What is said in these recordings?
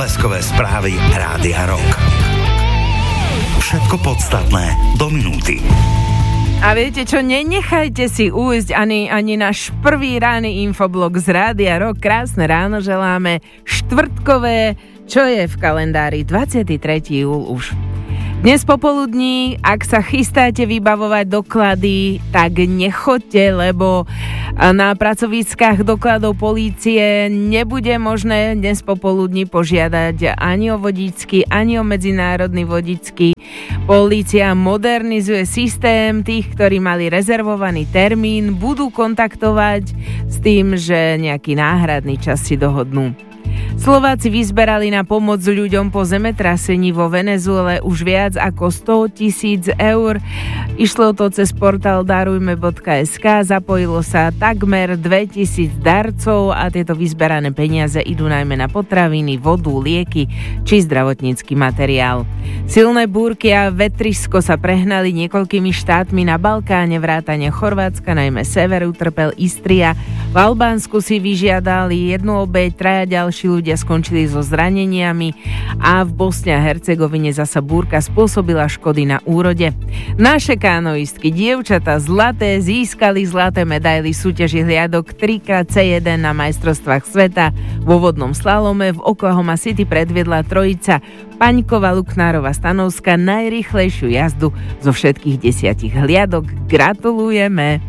Bleskové správy Rádia Rock. Všetko podstatné do minúty. A viete čo, nenechajte si ujsť ani náš prvý ranný infoblog z Rádia Rock. Krásne ráno želáme, štvrtkové, čo je v kalendári 23. júl už. Dnes popoludní, ak sa chystáte vybavovať doklady, tak nechoďte, lebo na pracoviskách dokladov polície nebude možné dnes popoludní požiadať ani o vodičský, ani o medzinárodný vodičský. Polícia modernizuje systém, tých, ktorí mali rezervovaný termín, budú kontaktovať s tým, že nejaký náhradný čas si dohodnú. Slováci vyzberali na pomoc ľuďom po zemetrasení vo Venezuele už viac ako 100 000 eur. Išlo to cez portál darujme.sk, zapojilo sa takmer 2000 darcov a tieto vyzberané peniaze idú najmä na potraviny, vodu, lieky či zdravotnícky materiál. Silné búrky a vetrisko sa prehnali niekoľkými štátmi na Balkáne, vrátane Chorvátska, najmä sever utrpel Istria. V Albánsku si vyžiadali jednu obeť, traja ďalší ľudia skončili so zraneniami a v Bosne a Hercegovine zasa búrka spôsobila škody na úrode. Naše kanoistky, dievčatá zlaté, získali zlaté medaily v súťaži hliadok 3x1 na majstrovstvách sveta. Vo vodnom slalome v Oklahoma City predviedla trojica Paňková, Luknárova, Stanovská najrýchlejšiu jazdu zo všetkých 10 hliadok. Gratulujeme!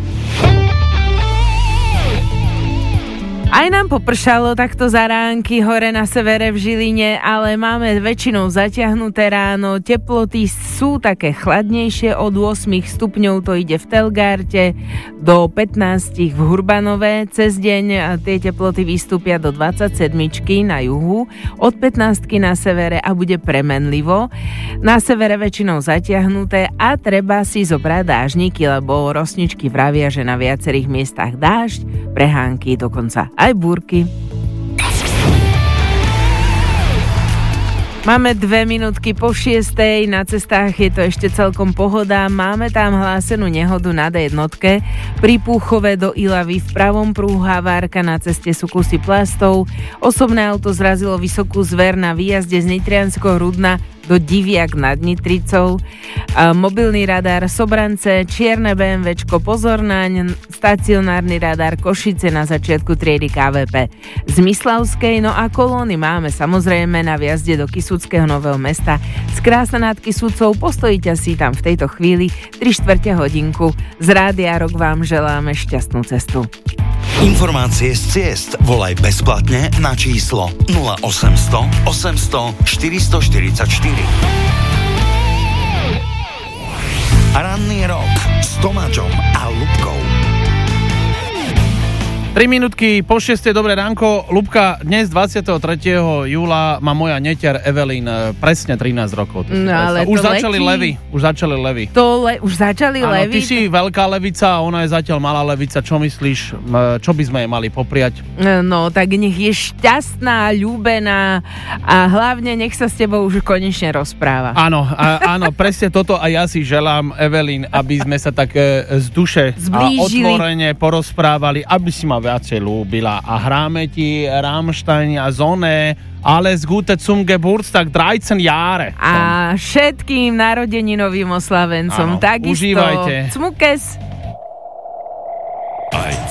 Aj nám popršalo takto za ránky hore na severe v Žiline, ale máme väčšinou zatiahnuté ráno. Teploty sú také chladnejšie, od 8 stupňov to ide v Telgárte, do 15 v Hurbanove. Cez deň tie teploty vystúpia do 27 na juhu, od 15 na severe a bude premenlivo. Na severe väčšinou zatiahnuté a treba si zobrať dážniky, lebo rosničky vravia, že na viacerých miestach dážď, prehánky, dokonca aj búrky. Máme 2 minútky po 6:00, na cestách je to ešte celkom pohoda. Máme tam hlásenú nehodu na D1. Pri Púchove do Ilavy v pravom prúhu havárka, na ceste sú kusy plastov. Osobné auto zrazilo vysokú zver na výjazde z Nitrianskeho Rudna do Diviak nad Nitricou. Mobilný radár Sobrance, čierne BMWčko Pozornaň, stacionárny radár Košice na začiatku triedy KVP z Myslavskej, no a kolóny máme samozrejme na viazde do Kysuckého Nového Mesta. Z Krásna nad Kysucou postojíte si tam v tejto chvíli 3/4 hodinku. Z Rádia Rock vám želáme šťastnú cestu. Informácie z ciest volaj bezplatne na číslo 0800 800 444. Ranný rok s Tomáčom a Ľubkou. 3 minútky po 6:00, dobré ránko. Ľubka, dnes 23. júla má moja netier Evelyn presne 13 rokov. No, ale už začali levy. Už začali áno, levy? Ty si veľká levica a ona je zatiaľ malá levica. Čo myslíš, čo by sme jej mali popriať? No, tak nech je šťastná, ľúbená a hlavne nech sa s tebou už konečne rozpráva. Áno, presne toto a ja si želám, Evelyn, aby sme sa tak z duše zblížili a otvorene porozprávali, aby si ma viacej ľúbila a hráme ti Rammstein a Sonne Alles Gute zum Geburtstag 13 Jahre. A všetkým narodeninovým oslavencom takisto. Užívajte. Cmukes. Aj